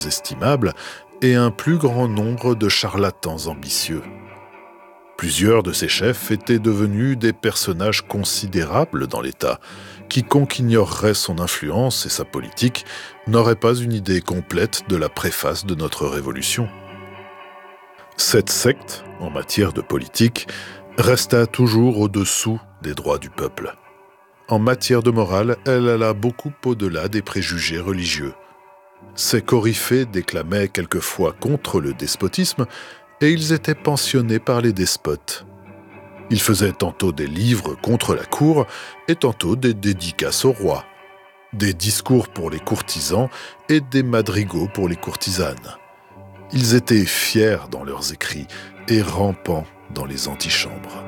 estimables et un plus grand nombre de charlatans ambitieux. Plusieurs de ces chefs étaient devenus des personnages considérables dans l'État. Quiconque ignorerait son influence et sa politique n'aurait pas une idée complète de la préface de notre révolution. Cette secte, en matière de politique, resta toujours au-dessous des droits du peuple. En matière de morale, elle alla beaucoup au-delà des préjugés religieux. Ces coryphées déclamaient quelquefois contre le despotisme et ils étaient pensionnés par les despotes. Ils faisaient tantôt des livres contre la cour et tantôt des dédicaces au roi, des discours pour les courtisans et des madrigaux pour les courtisanes. Ils étaient fiers dans leurs écrits et rampants dans les antichambres.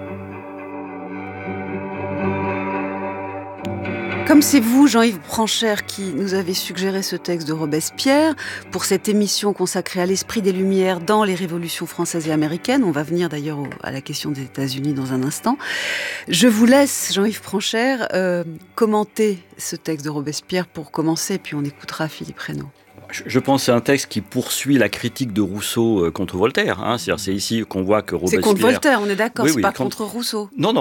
Comme c'est vous, Jean-Yves Pranchère, qui nous avez suggéré ce texte de Robespierre pour cette émission consacrée à l'esprit des Lumières dans les révolutions françaises et américaines, on va venir d'ailleurs à la question des États-Unis dans un instant, je vous laisse, Jean-Yves Pranchère, commenter ce texte de Robespierre pour commencer, puis on écoutera Philippe Reynaud. Je pense que c'est un texte qui poursuit la critique de Rousseau contre Voltaire. C'est-à-dire, c'est ici qu'on voit que Robespierre... C'est contre Voltaire, on est d'accord, oui, c'est pas contre Rousseau. Non,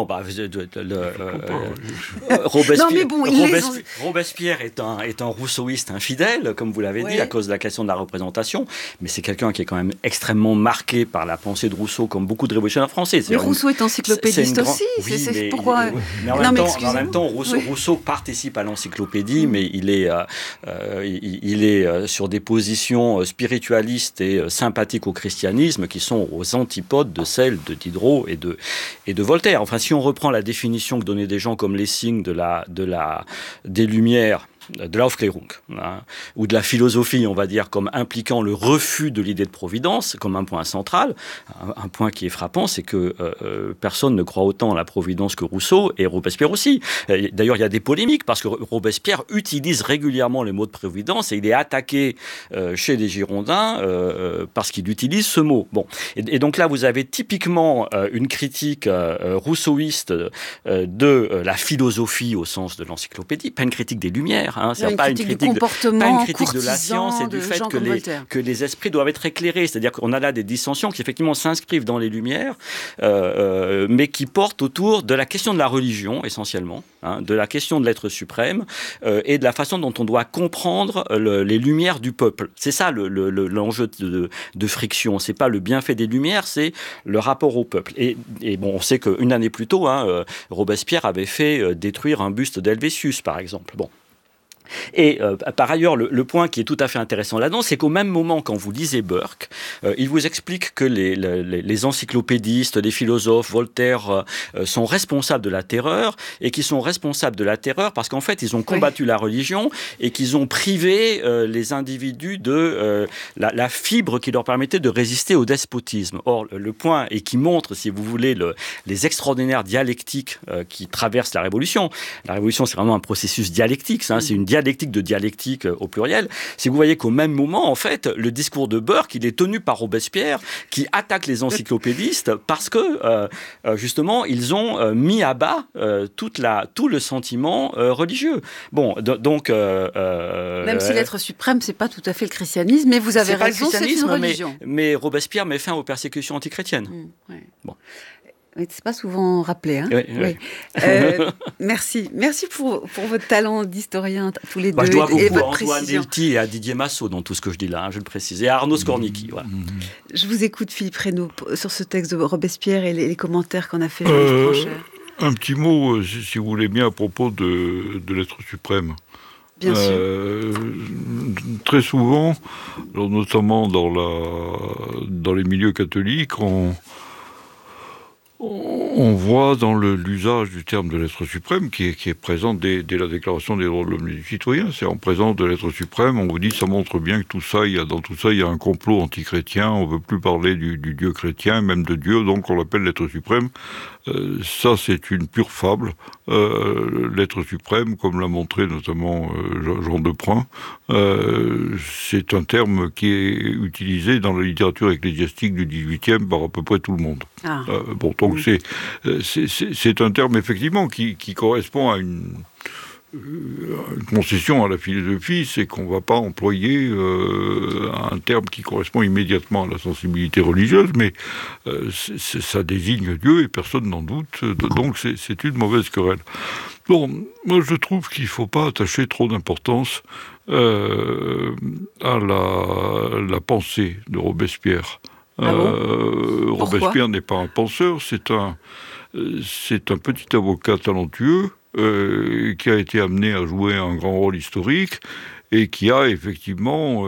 Robespierre est un rousseauiste infidèle, comme vous l'avez dit, à cause de la question de la représentation, mais c'est quelqu'un qui est quand même extrêmement marqué par la pensée de Rousseau, comme beaucoup de révolutionnaires français. Mais Rousseau est encyclopédiste aussi, c'est pourquoi... Mais en même temps, Rousseau participe à l'encyclopédie, mais il est sur des positions spiritualistes et sympathiques au christianisme qui sont aux antipodes de celles de Diderot et de Voltaire. Enfin, si on reprend la définition que donnaient des gens comme Lessing des Lumières, de l'Aufklärung, ou de la philosophie, on va dire, comme impliquant le refus de l'idée de providence, comme un point central. Un point qui est frappant, c'est que personne ne croit autant à la providence que Rousseau, et Robespierre aussi. D'ailleurs, il y a des polémiques, parce que Robespierre utilise régulièrement le mot de providence, et il est attaqué chez les Girondins parce qu'il utilise ce mot. Bon. Et donc là, vous avez typiquement une critique rousseauiste de la philosophie au sens de l'encyclopédie, pas une critique des Lumières. C'est pas une critique du comportement, pas une critique de la science et du fait que les esprits doivent être éclairés. C'est-à-dire qu'on a là des dissensions qui effectivement s'inscrivent dans les Lumières, mais qui portent autour de la question de la religion essentiellement, de la question de l'être suprême et de la façon dont on doit comprendre les Lumières du peuple. C'est ça l'enjeu de friction. C'est pas le bienfait des Lumières, c'est le rapport au peuple. Et bon, on sait qu'une année plus tôt, Robespierre avait fait détruire un buste d'Helvétius, par exemple. Bon. Et par ailleurs, le point qui est tout à fait intéressant là-dedans, c'est qu'au même moment, quand vous lisez Burke, il vous explique que les encyclopédistes, les philosophes, Voltaire, sont responsables de la terreur, et qu'ils sont responsables de la terreur parce qu'en fait, ils ont combattu la religion et qu'ils ont privé les individus de la fibre qui leur permettait de résister au despotisme. Or, le point, et qui montre, si vous voulez, les extraordinaires dialectiques qui traversent la Révolution. La Révolution, c'est vraiment un processus dialectique, c'est une dialectique de dialectique au pluriel, c'est que vous voyez qu'au même moment, en fait, le discours de Burke, il est tenu par Robespierre, qui attaque les encyclopédistes parce que, justement, ils ont mis à bas tout le sentiment religieux. Bon, donc... même si l'être suprême, c'est pas tout à fait le christianisme, mais vous avez raison, c'est une religion. Mais Robespierre met fin aux persécutions antichrétiennes. Bon. Oui, c'est pas souvent rappelé. Oui. Merci pour votre talent d'historien, tous les deux. Je dois et beaucoup votre à Antoine précision. Delty et à Didier Massot dans tout ce que je dis là, je le précise, et à Arnaud Skornicki. Voilà. Je vous écoute, Philippe Reynaud, sur ce texte de Robespierre et les commentaires qu'on a fait Jean-Yves Pranchère. Un petit mot, si vous voulez bien, à propos de l'être suprême. Bien sûr. Très souvent, notamment dans les milieux catholiques, on voit dans l'usage du terme de l'être suprême qui est présent dès la Déclaration des droits de l'homme et du citoyen. C'est en présence de l'être suprême, on vous dit, ça montre bien que dans tout ça, il y a un complot antichrétien, on ne veut plus parler du Dieu chrétien, même de Dieu, donc on l'appelle l'être suprême. Ça, c'est une pure fable. L'être suprême, comme l'a montré notamment Jean Deprun, c'est un terme qui est utilisé dans la littérature ecclésiastique du XVIIIe par à peu près tout le monde. Donc c'est un terme effectivement qui correspond à une concession à la philosophie, c'est qu'on ne va pas employer un terme qui correspond immédiatement à la sensibilité religieuse, mais ça désigne Dieu et personne n'en doute, donc c'est une mauvaise querelle. Bon, moi je trouve qu'il ne faut pas attacher trop d'importance à la pensée de Robespierre. Robespierre n'est pas un penseur, c'est un petit avocat talentueux qui a été amené à jouer un grand rôle historique et qui a effectivement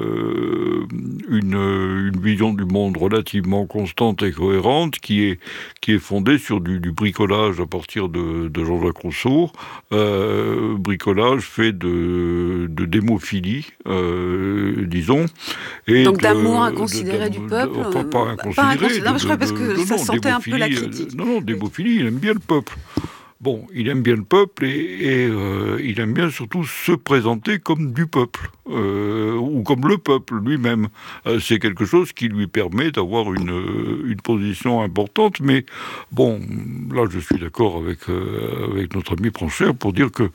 une vision du monde relativement constante et cohérente qui est fondée sur du bricolage à partir de Jean-Jacques Rousseau, bricolage fait de démophilie, disons. Et donc d'amour inconsidéré du peuple. Pas inconsidéré. Non, je crois parce que ça sentait un peu la critique. Non, démophilie, il aime bien le peuple. Bon, il aime bien le peuple et il aime bien surtout se présenter comme du peuple, ou comme le peuple lui-même. C'est quelque chose qui lui permet d'avoir une position importante, mais bon, là je suis d'accord avec notre ami Prancher pour dire que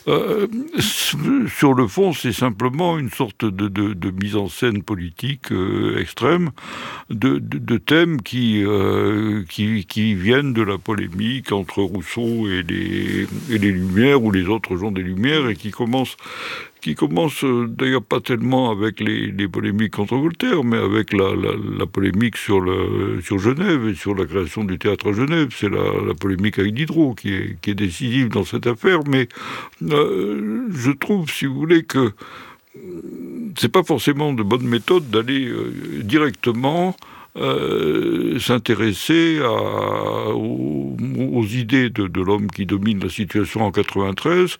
sur le fond c'est simplement une sorte de mise en scène politique extrême, de thèmes qui viennent de la polémique entre Rousseau et les Lumières ou les autres gens des Lumières et qui commence d'ailleurs pas tellement avec les polémiques contre Voltaire, mais avec la polémique sur Genève et sur la création du théâtre à Genève. C'est la polémique avec Diderot qui est décisive dans cette affaire, mais je trouve, si vous voulez, que c'est pas forcément de bonne méthode d'aller directement s'intéresser aux idées de l'homme qui domine la situation en 93.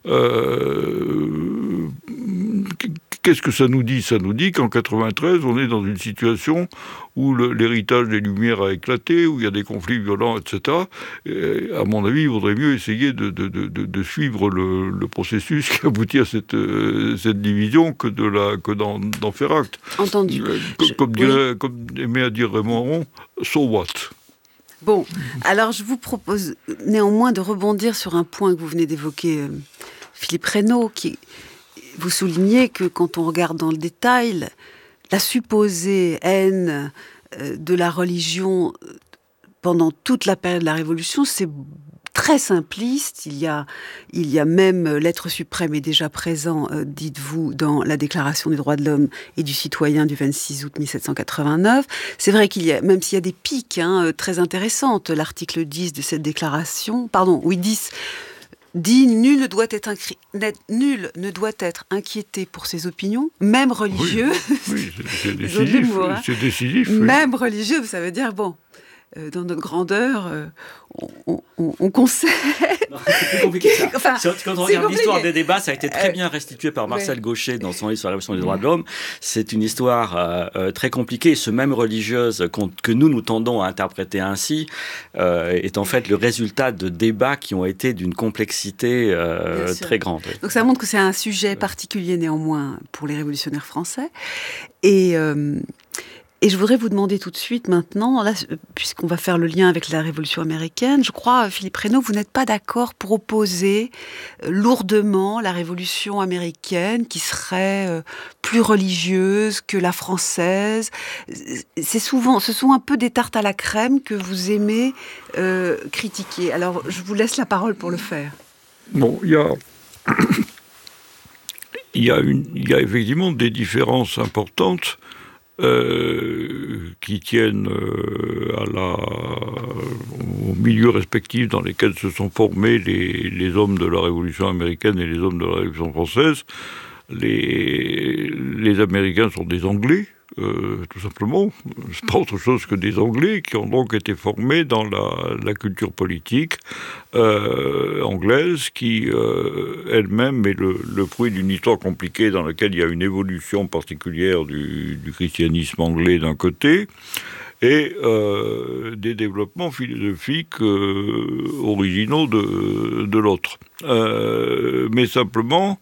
Qu'est-ce que ça nous dit ? Ça nous dit qu'en 93, on est dans une situation où l'héritage des Lumières a éclaté, où il y a des conflits violents, etc. Et à mon avis, il vaudrait mieux essayer de suivre le processus qui aboutit à cette division que d'en faire acte. Entendu. Comme aimait à dire Raymond Aron, so what ? Bon, alors je vous propose néanmoins de rebondir sur un point que vous venez d'évoquer, Philippe Reynaud, vous soulignez que quand on regarde dans le détail, la supposée haine de la religion pendant toute la période de la Révolution, c'est très simpliste. Il y a même l'être suprême est déjà présent, dites-vous, dans la Déclaration des droits de l'homme et du citoyen du 26 août 1789. C'est vrai même s'il y a des piques très intéressantes, l'article 10 de cette déclaration, 10, dit « Nul ne doit être inquiété pour ses opinions, même religieux. » Oui, c'est décisif. C'est décisif. Même religieux, ça veut dire, bon, dans notre grandeur, on concède. C'est plus compliqué que ça. Quand on regarde l'histoire des débats, ça a été très bien restitué par Marcel Gauchet dans son livre sur la Révolution des droits de l'homme. C'est une histoire très compliquée. Ce même religieuse que nous tendons à interpréter ainsi est en fait le résultat de débats qui ont été d'une complexité très grande. Oui. Donc ça montre que c'est un sujet particulier néanmoins pour les révolutionnaires français. Et je voudrais vous demander tout de suite maintenant, là, puisqu'on va faire le lien avec la Révolution américaine, je crois, Philippe Reynaud, vous n'êtes pas d'accord pour opposer lourdement la Révolution américaine qui serait plus religieuse que la française. Ce sont un peu des tartes à la crème que vous aimez critiquer. Alors, je vous laisse la parole pour le faire. Bon, il y a effectivement des différences importantes qui tiennent au milieu respectif dans lesquels se sont formés les hommes de la Révolution américaine et les hommes de la Révolution française. Les Américains sont des Anglais, tout simplement. C'est pas autre chose que des Anglais qui ont donc été formés dans la culture politique anglaise qui elle-même est le fruit d'une histoire compliquée dans laquelle il y a une évolution particulière du christianisme anglais d'un côté et des développements philosophiques originaux de l'autre. Mais simplement,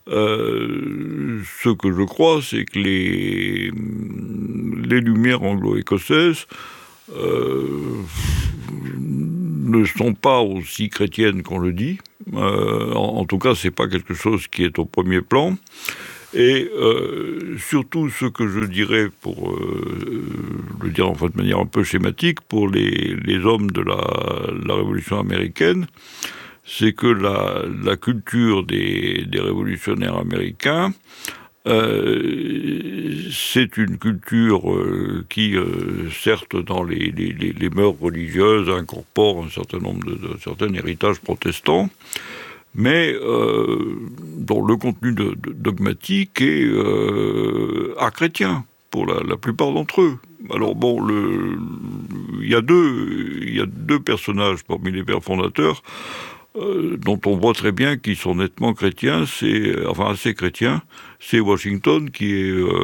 ce que je crois, c'est que les Lumières anglo-écossaises ne sont pas aussi chrétiennes qu'on le dit. En tout cas, c'est pas quelque chose qui est au premier plan. Et surtout, ce que je dirais, pour le dire en fait de manière un peu schématique, pour les hommes de la Révolution américaine, c'est que la culture des révolutionnaires américains, c'est une culture qui, certes, dans les mœurs religieuses, incorpore un certain héritage protestant, mais dont le contenu dogmatique est chrétien pour la plupart d'entre eux. Alors bon, il y a deux personnages parmi les pères fondateurs dont on voit très bien qu'ils sont nettement chrétiens, assez chrétiens. C'est Washington qui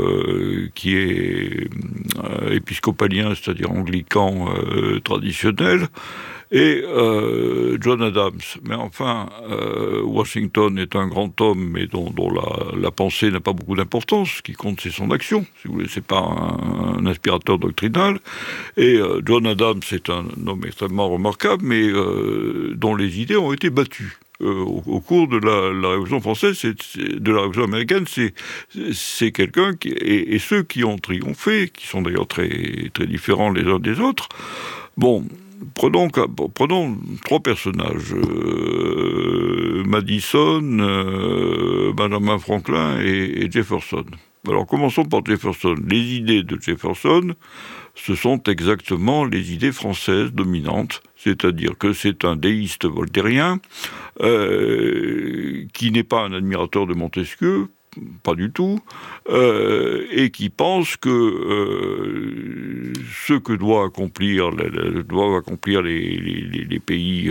est épiscopalien, c'est-à-dire anglican traditionnel, et John Adams. Mais enfin, Washington est un grand homme, mais dont la pensée n'a pas beaucoup d'importance. Ce qui compte, c'est son action. Si vous voulez, c'est pas un inspirateur doctrinal. Et John Adams est un homme extrêmement remarquable, mais dont les idées ont été battues. Au cours de la Révolution française, de la Révolution américaine, c'est quelqu'un qui... Et ceux qui ont triomphé, qui sont d'ailleurs très, très différents les uns des autres, bon... Prenons trois personnages, Madison, Benjamin Franklin et Jefferson. Alors commençons par Jefferson. Les idées de Jefferson, ce sont exactement les idées françaises dominantes, c'est-à-dire que c'est un déiste voltairien qui n'est pas un admirateur de Montesquieu, pas du tout, et qui pense que ce que doivent accomplir les pays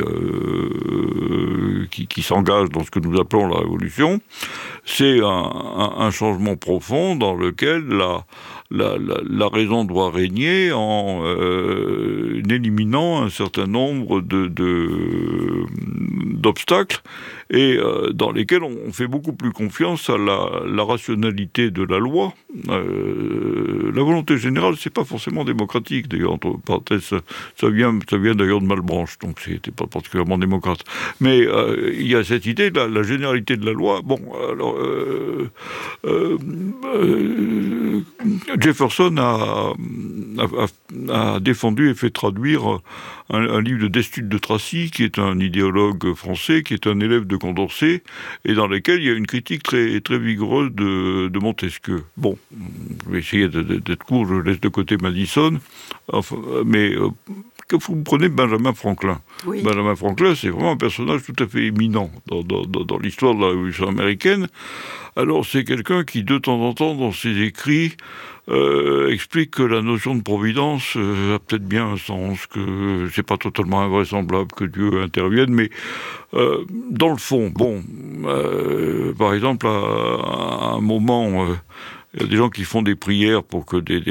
qui s'engagent dans ce que nous appelons la Révolution, c'est un changement profond dans lequel la raison doit régner en éliminant un certain nombre d'obstacles et dans lesquels on fait beaucoup plus confiance à la rationalité de la loi. La volonté générale, c'est pas forcément démocratique, d'ailleurs, entre parenthèses, ça vient d'ailleurs de Malebranche, donc c'était pas particulièrement démocrate. Mais il y a cette idée de la généralité de la loi. Bon, alors Jefferson a défendu et fait traduire un livre de Destutt de Tracy, qui est un idéologue français, qui est un élève de Condorcet, et dans lequel il y a une critique très, très vigoureuse de Montesquieu. Bon, je vais essayer d'être court, je laisse de côté Madison, enfin, mais que vous prenez Benjamin Franklin. Oui. Benjamin Franklin, c'est vraiment un personnage tout à fait éminent dans l'histoire de la Révolution américaine. Alors, c'est quelqu'un qui, de temps en temps, dans ses écrits, explique que la notion de providence a peut-être bien un sens, que c'est pas totalement invraisemblable que Dieu intervienne, mais dans le fond, bon, par exemple, à un moment... il y a des gens qui font des prières pour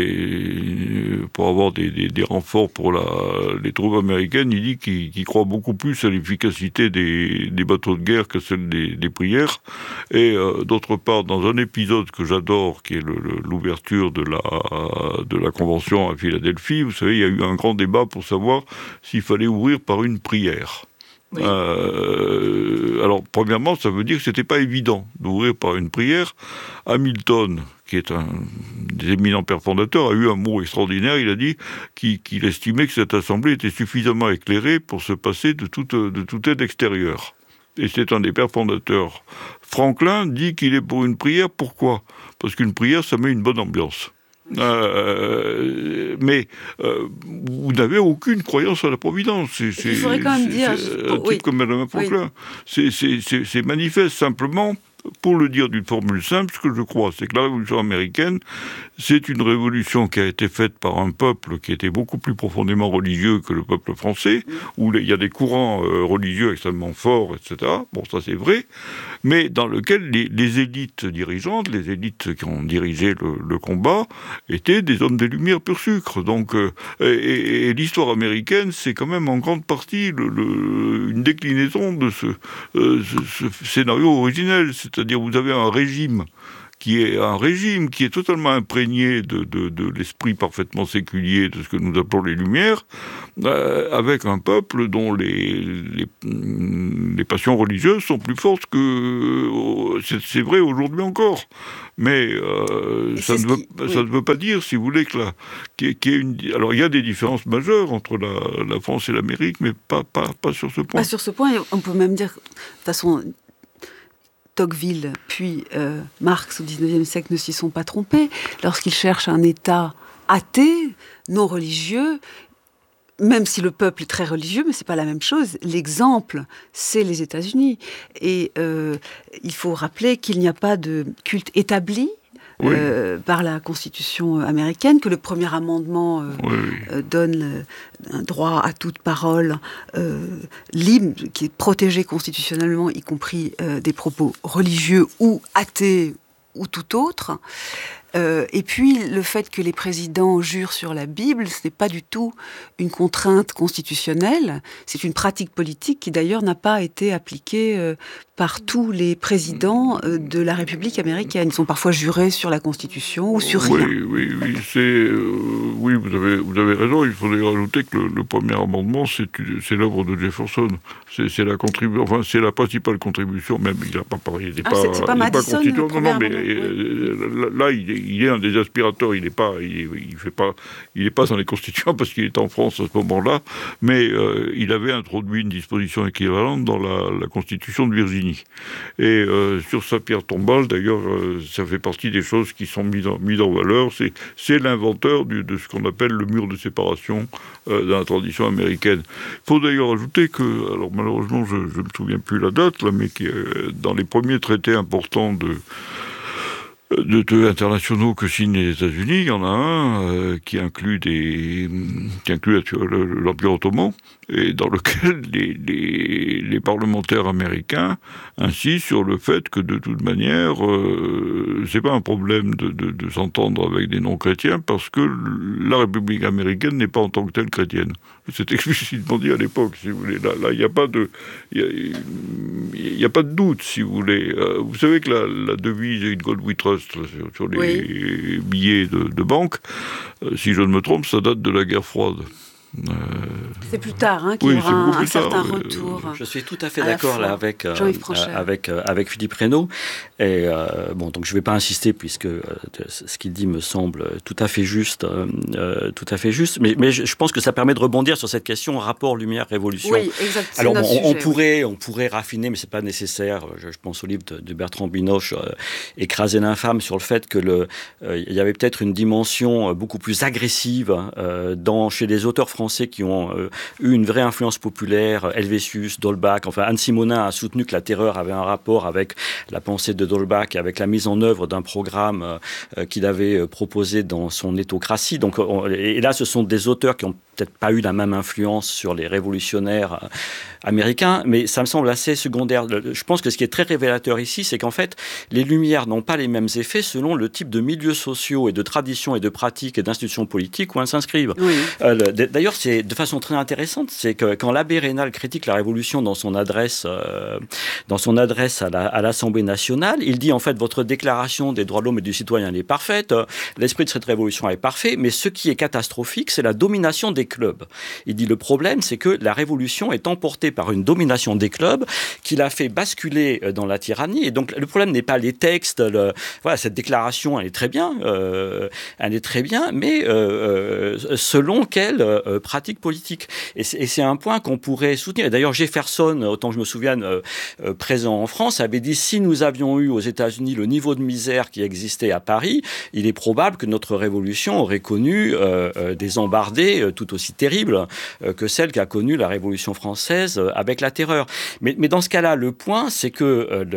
avoir des renforts pour les troupes américaines. Il dit qu'il croit beaucoup plus à l'efficacité des bateaux de guerre que celle des prières. Et d'autre part, dans un épisode que j'adore, qui est l'ouverture de la convention à Philadelphie, vous savez, il y a eu un grand débat pour savoir s'il fallait ouvrir par une prière. Oui. Alors, premièrement, ça veut dire que c'était pas évident d'ouvrir par une prière. Hamilton, qui est un des éminents pères fondateurs, a eu un mot extraordinaire. Il a dit qu'il estimait que cette assemblée était suffisamment éclairée pour se passer de toute aide extérieure. Et c'est un des pères fondateurs. Franklin dit qu'il est pour une prière. Pourquoi ? Parce qu'une prière, ça met une bonne ambiance. Mais vous n'avez aucune croyance à la providence. Il faudrait quand même dire... Un type comme Benjamin Franklin. Oui. C'est manifeste simplement... Pour le dire d'une formule simple, ce que je crois, c'est que la Révolution américaine, c'est une révolution qui a été faite par un peuple qui était beaucoup plus profondément religieux que le peuple français, où il y a des courants religieux extrêmement forts, etc. Bon, ça c'est vrai, mais dans lequel les élites dirigeantes, les élites qui ont dirigé le combat, étaient des hommes des Lumières pur sucre. Donc, et l'histoire américaine, c'est quand même en grande partie une déclinaison de ce scénario originel. C'est-à-dire, vous avez un régime qui est un régime qui est totalement imprégné de l'esprit parfaitement séculier de ce que nous appelons les Lumières, avec un peuple dont les passions religieuses sont plus fortes que... C'est vrai aujourd'hui encore. Mais ça ne veut pas dire, si vous voulez, alors il y a des différences majeures entre la France et l'Amérique, mais pas sur ce point. Pas sur ce point, on peut même dire, de toute façon, Tocqueville puis Marx au XIXe siècle ne s'y sont pas trompés. Lorsqu'ils cherchent un État athée, non religieux, même si le peuple est très religieux, mais c'est pas la même chose. L'exemple, c'est les États-Unis. Et il faut rappeler qu'il n'y a pas de culte établi par la Constitution américaine, que le premier amendement donne un droit à toute parole libre, qui est protégé constitutionnellement, y compris des propos religieux ou athées ou tout autre. Et puis, le fait que les présidents jurent sur la Bible, ce n'est pas du tout une contrainte constitutionnelle, c'est une pratique politique qui d'ailleurs n'a pas été appliquée par tous les présidents de la République américaine. Ils sont parfois jurés sur la Constitution ou sur rien. Oui, vous avez raison. Il faudrait rajouter que le premier amendement, c'est l'œuvre de Jefferson. C'est la principale contribution, même. Il n'a pas parlé. C'est pas Madison, le premier non, mais là, il est un des aspirateurs. Il n'est pas dans les constituants parce qu'il est en France à ce moment-là, mais il avait introduit une disposition équivalente dans la Constitution de Virginie. Et sur sa pierre tombale, d'ailleurs, ça fait partie des choses qui sont mises en valeur. C'est l'inventeur de ce qu'on appelle le mur de séparation dans la tradition américaine. Il faut d'ailleurs ajouter que, alors malheureusement, je ne me souviens plus la date, là, mais dans les premiers traités importants internationaux que signent les États-Unis, il y en a un qui inclut l'Empire ottoman, et dans lequel les parlementaires américains insistent sur le fait que de toute manière, c'est pas un problème de s'entendre avec des non-chrétiens parce que la République américaine n'est pas en tant que telle chrétienne. C'est explicitement dit à l'époque, si vous voulez. Là, il n'y a pas de doute, si vous voulez. Vous savez que la devise In God We Trust sur les billets de banque, si je ne me trompe, ça date de la guerre froide. C'est plus tard qu'il y aura un certain retour. Je suis tout à fait d'accord là avec Philippe Reynaud. Et donc je ne vais pas insister puisque ce qu'il dit me semble tout à fait juste, Mais je pense que ça permet de rebondir sur cette question rapport lumière-révolution. Oui, exact. Alors on pourrait raffiner, mais c'est pas nécessaire. Je pense au livre de Bertrand Binoche, Écraser l'infâme, sur le fait que il y avait peut-être une dimension beaucoup plus agressive chez les auteurs français qui ont eu une vraie influence populaire, Helvétius, D'Holbach, enfin Anne Simonin a soutenu que la terreur avait un rapport avec la pensée de D'Holbach et avec la mise en œuvre d'un programme qu'il avait proposé dans son Éthocratie. Donc, et là, ce sont des auteurs qui ont peut-être pas eu la même influence sur les révolutionnaires américains, mais ça me semble assez secondaire. Je pense que ce qui est très révélateur ici, c'est qu'en fait, les Lumières n'ont pas les mêmes effets selon le type de milieux sociaux et de traditions et de pratiques et d'institutions politiques où elles s'inscrivent. Oui. D'ailleurs, c'est de façon très intéressante, c'est que quand l'abbé Raynal critique la Révolution dans son adresse à l'Assemblée nationale, il dit en fait votre déclaration des droits de l'homme et du citoyen elle est parfaite, l'esprit de cette révolution est parfait, mais ce qui est catastrophique, c'est la domination des clubs. Il dit le problème, c'est que la Révolution est emportée par une domination des clubs qui l'a fait basculer dans la tyrannie. Et donc le problème n'est pas les textes. Cette déclaration, elle est très bien, mais selon quelle pratique politique. Et c'est un point qu'on pourrait soutenir. Et d'ailleurs, Jefferson, autant que je me souvienne, présent en France, avait dit si nous avions eu aux États-Unis le niveau de misère qui existait à Paris, il est probable que notre révolution aurait connu des embardées tout aussi terribles que celle qu'a connue la Révolution française avec la terreur. Mais dans ce cas-là, le point, c'est que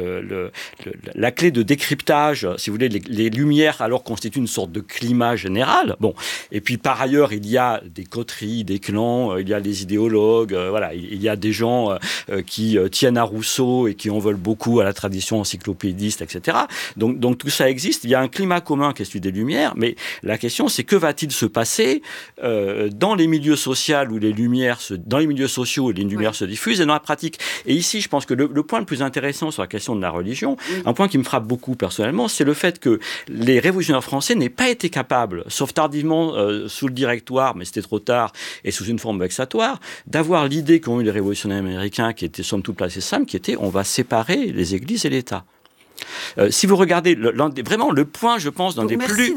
la clé de décryptage, si vous voulez, les Lumières alors constituent une sorte de climat général. Bon, et puis par ailleurs, il y a des coteries, des clans, il y a les idéologues, voilà, il y a des gens qui tiennent à Rousseau et qui en veulent beaucoup à la tradition encyclopédiste, etc. Donc tout ça existe. Il y a un climat commun qui est celui des Lumières, mais la question, c'est que va-t-il se passer dans les milieux sociaux où les lumières se diffusent et dans la pratique. Et ici, je pense que le point le plus intéressant sur la question de la religion, un point qui me frappe beaucoup personnellement, c'est le fait que les révolutionnaires français n'aient pas été capables, sauf tardivement sous le Directoire, mais c'était trop tard, et sous une forme vexatoire, d'avoir l'idée qu'ont eu les révolutionnaires américains, qui étaient somme toute placés simple, qui était on va séparer les églises et l'État. Si vous regardez vraiment le point, je pense, l'un des plus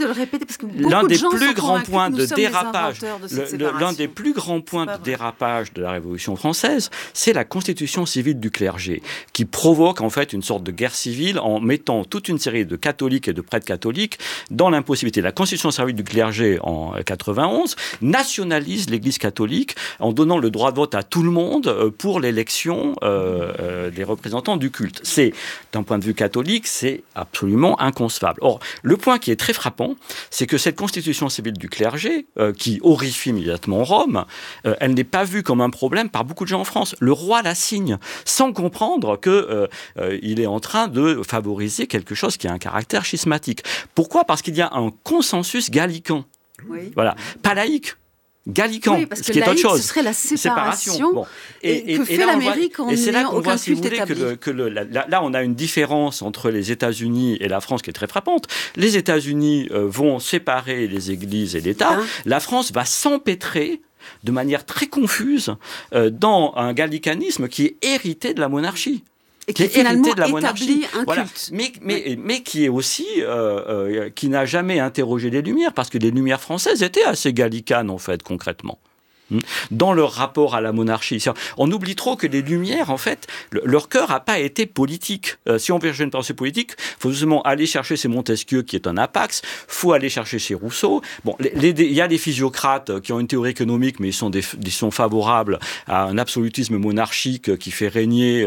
grands points de dérapage, l'un des plus grands points de dérapage de la Révolution française, c'est la constitution civile du clergé, qui provoque en fait une sorte de guerre civile en mettant toute une série de catholiques et de prêtres catholiques dans l'impossibilité. La constitution civile du clergé en 91 nationalise l'Église catholique en donnant le droit de vote à tout le monde pour l'élection des représentants du culte. C'est, d'un point de vue catholique, c'est absolument inconcevable. Or, le point qui est très frappant, c'est que cette constitution civile du clergé, qui horrifie immédiatement Rome, elle n'est pas vue comme un problème par beaucoup de gens en France. Le roi la signe, sans comprendre qu'il est en train de favoriser quelque chose qui a un caractère schismatique. Pourquoi ? Parce qu'il y a un consensus gallican. Oui. Voilà. Pas laïque. Gallican, oui, parce que ce qui est autre chose. Ce serait la séparation. Bon. Et que fait l'Amérique en n'ayant aucun culte établi. Là, on a une différence entre les États-Unis et la France qui est très frappante. Les États-Unis vont séparer les églises et l'État. La France va s'empêtrer de manière très confuse dans un gallicanisme qui est hérité de la monarchie. Et qui finalement établit un culte. Voilà. Mais qui est aussi, qui n'a jamais interrogé les Lumières, parce que les Lumières françaises étaient assez gallicanes, en fait, concrètement. Dans leur rapport à la monarchie. On oublie trop que les Lumières, en fait, leur cœur n'a pas été politique. Si on veut chercher une pensée politique, il faut justement aller chercher chez Montesquieu, qui est un apax, il faut aller chercher chez Rousseau. Bon, il y a des physiocrates qui ont une théorie économique, mais ils sont favorables à un absolutisme monarchique qui fait régner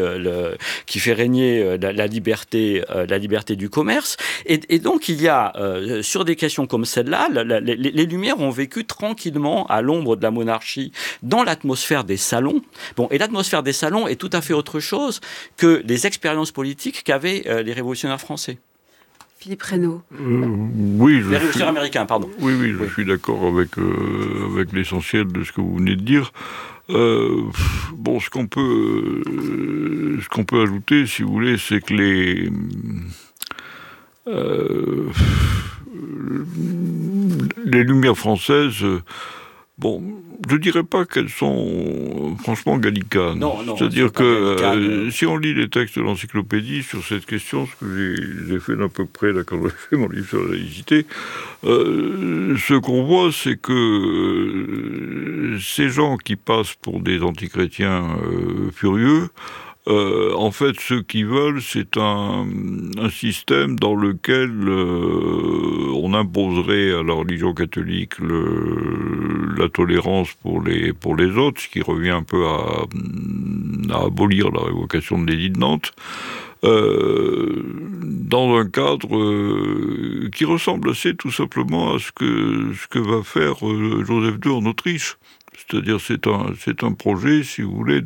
la liberté du commerce. Et donc, il y a, sur des questions comme celle-là, les Lumières ont vécu tranquillement à l'ombre de la monarchie, dans l'atmosphère des salons. Bon, et l'atmosphère des salons est tout à fait autre chose que les expériences politiques qu'avaient les révolutionnaires français. Philippe Reynaud. Les révolutionnaires américains, pardon. Oui, je suis d'accord avec l'essentiel de ce que vous venez de dire. Ce qu'on peut ajouter, si vous voulez, c'est que les Lumières françaises, je ne dirais pas qu'elles sont franchement gallicanes. Non, c'est-à-dire que si on lit les textes de l'encyclopédie sur cette question, ce que j'ai fait d'à peu près là, quand j'ai fait mon livre sur la laïcité, ce qu'on voit, c'est que ces gens qui passent pour des antichrétiens furieux, en fait, ce qu'ils veulent, c'est un système dans lequel on imposerait à la religion catholique la tolérance pour les autres, ce qui revient un peu à abolir la révocation de l'édit de Nantes, dans un cadre qui ressemble assez tout simplement à ce que va faire Joseph II en Autriche. C'est-à-dire, c'est un projet, si vous voulez,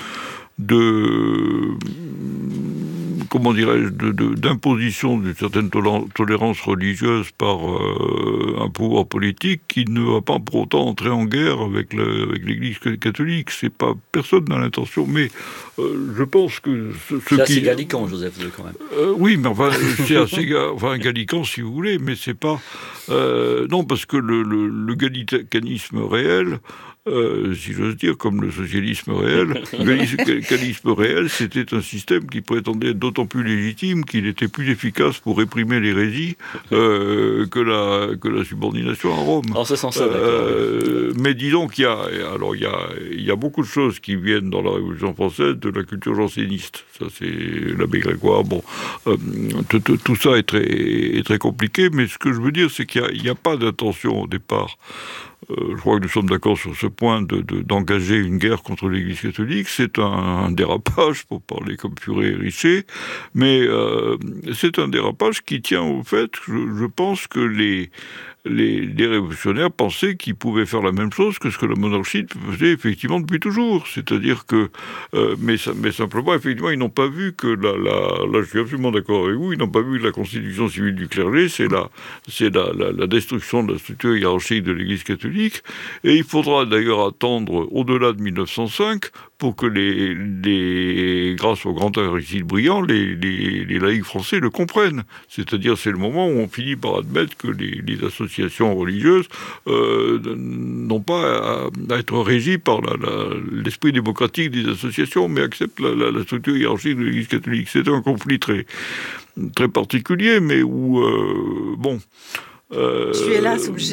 d'imposition d'une certaine tolérance religieuse par un pouvoir politique qui ne va pas pour autant entrer en guerre avec l'Église catholique. Personne n'a l'intention, mais je pense que c'est assez gallican, Joseph II, quand même. Oui, mais enfin, c'est assez gallican, si vous voulez, mais c'est pas... non, parce que le gallicanisme réel, si j'ose dire, comme le socialisme réel, le gallicanisme réel, c'était un système qui prétendait être d'autant plus légitime qu'il était plus efficace pour réprimer l'hérésie que la subordination à Rome. En ce sens-là, d'accord. Mais disons qu'il y a beaucoup de choses qui viennent dans la Révolution française de la culture janséniste. Ça, c'est l'abbé Grégoire. Bon, tout ça est très compliqué, mais ce que je veux dire, c'est qu'il n'y a pas d'intention au départ. Je crois que nous sommes d'accord sur ce point d'engager une guerre contre l'Église catholique. C'est un dérapage, pour parler comme Furet et Richer, mais c'est un dérapage qui tient au fait, je pense que les révolutionnaires pensaient qu'ils pouvaient faire la même chose que ce que la monarchie faisait effectivement depuis toujours. C'est-à-dire que, mais simplement, effectivement, ils n'ont pas vu que là, je suis absolument d'accord avec vous, ils n'ont pas vu que la constitution civile du clergé, c'est la destruction de la structure hiérarchique de l'Église catholique. Et il faudra d'ailleurs attendre au-delà de 1905 pour que grâce au grand Aristide Briand, les laïcs français le comprennent. C'est-à-dire, c'est le moment où on finit par admettre que les associations religieuses n'ont pas à être régies par l'esprit démocratique des associations, mais acceptent la structure hiérarchique de l'Église catholique. C'est un conflit très, très particulier, mais où, je suis hélas obligée